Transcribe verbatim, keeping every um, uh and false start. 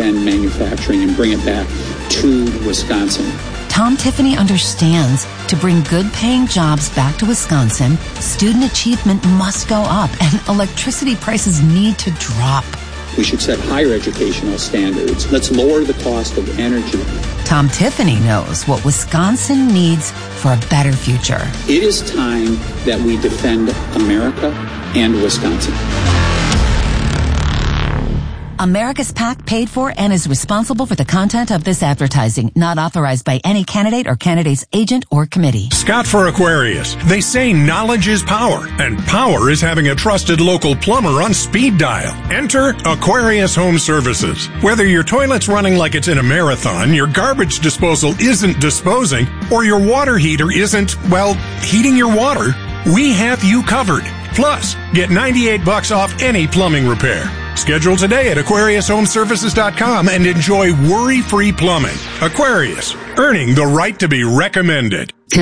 end manufacturing and bring it back to Wisconsin. Tom Tiffany understands to bring good-paying jobs back to Wisconsin, student achievement must go up and electricity prices need to drop. We should set higher educational standards. Let's lower the cost of energy. Tom Tiffany knows what Wisconsin needs for a better future. It is time that we defend America and Wisconsin. America's PAC paid for and is responsible for the content of this advertising, not authorized by any candidate or candidate's agent or committee. Scott for Aquarius. They say knowledge is power, and power is having a trusted local plumber on speed dial. Enter Aquarius Home Services. Whether your toilet's running like it's in a marathon, your garbage disposal isn't disposing, or your water heater isn't, well, heating your water, we have you covered. Plus, get ninety-eight bucks off any plumbing repair. Schedule today at Aquarius Home Services dot com and enjoy worry-free plumbing. Aquarius, earning the right to be recommended.